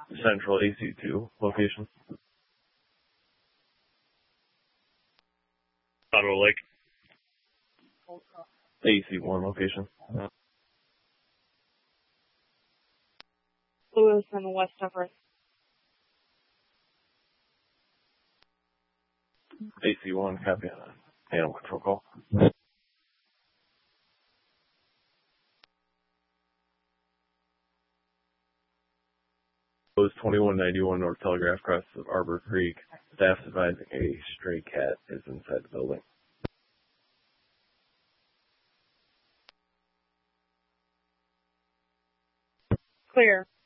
Central AC2 location. Ottawa Lake. AC1 location. Lewis and West Everett. AC1, copy on animal control call. Lewis 2191 North Telegraph across of Arbor Creek. Staff's advising a stray cat is inside the building. Clear.